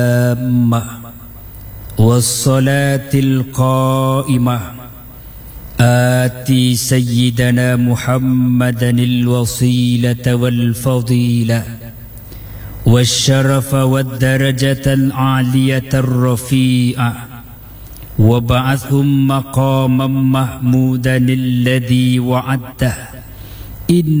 والصلاة القائمة آتي سيدنا محمدا الوسيلة والفضيلة والشرف والدرجة العالية الرفيعة وابعثهم مقاما محمودا الذي وعده.